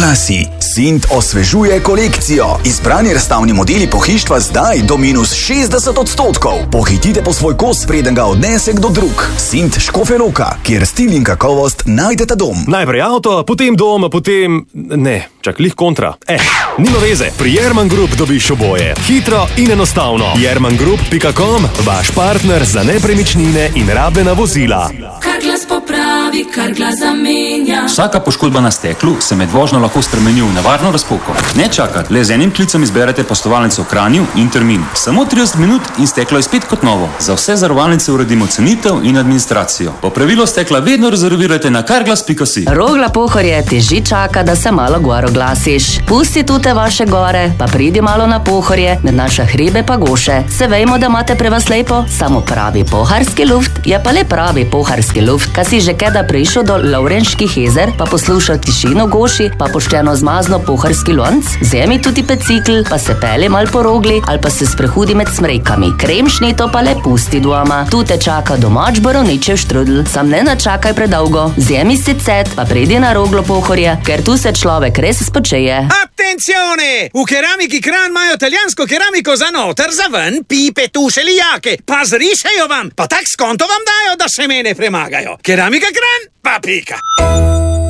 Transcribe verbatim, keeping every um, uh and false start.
Oglasi. Sint osvežuje kolekcijo. Izbrani razstavni modeli pohištva zdaj do minus šestdeset odstotkov. Pohitite po svoj kos, preden ga odnese kdo drug. Sint Škofja Loka, kjer stil in kakovost najdete dom. Najprej avto, potem dom, potem... Ne, čak lih kontra. Eh, nima veze. Pri Jerman Group dobiš oboje. Hitro in enostavno. jerman group pika com, vaš partner za nepremičnine in rabljena vozila. Carglass popravi, Carglass zamenja. Vsaka poškodba na steklu se med vožnjo lahko spremeni v nevarno razpoko. Ne čakati, le z enim klicem izberete postovalnico v Kranju in termin. Samo trideset minut in steklo je spet kot novo. Za vse zavarovalnice uredimo cenitev in administracijo. Popravilo stekla vedno rezervirajte na carglass pika si. Rogla Pohorje te že čaka, da se malo gor oglasiš. Pusti tute vaše gore, pa pridi malo na Pohorje, med naše hribe pa goše. Se vejmo, da imate pre vas lepo, samo pravi poharski luft je pa le pravi poharski luft. Ka si že keda prišel do Lovrenških jezer, pa poslušal tišino goši, pa pošteno zmazno poharski lonc, vzemi tudi pecikl, pa se peli mal po rogli, ali pa se sprehudi med smrekami. Kremšnito pa le pusti doma. Tu te čaka domač borovničev štrudl, sam ne načakaj predolgo. Vzemi si cet, pa pridi na Roglo Pohorje, ker tu se človek res spočeje. Attenzione! V Keramiki Kranj imajo italijansko keramiko za noter, za ven, pipe, tuše, lijake, pa zrišejo vam, pa tak skonto vam dajo, da se mene premagajo. Keramika Kranj, pa pika.